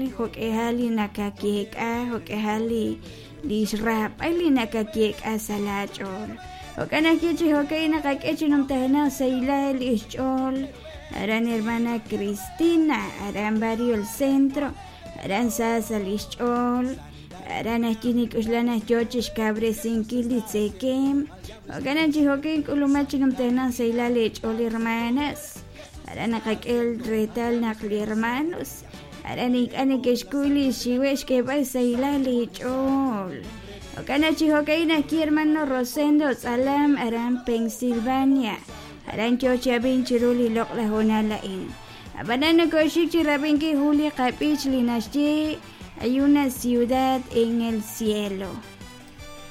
hokehali nakakeka hokehali lisrap ay nakakeka salachol hokanakichi hokay nakakechi nung tahana sa ilal ischol aran hermana Cristina aran barrio el centro aran sasal ischol aran achini kuslana chochish kabre sinkili tsekem hokanachi hokay kulumachi nung tahana sa ilal ischol hermanas aran nakakel retal nakli hermanos aran ikani keshkuli shiwesh que vai sa ilal ischol hokanachi hokay naki hermano Rosendo Salam aran Pennsylvania aran chochi abin chiruli lokla honalain abanana koshik chirabinki Julia Capich Linashi hay una ciudad en el cielo.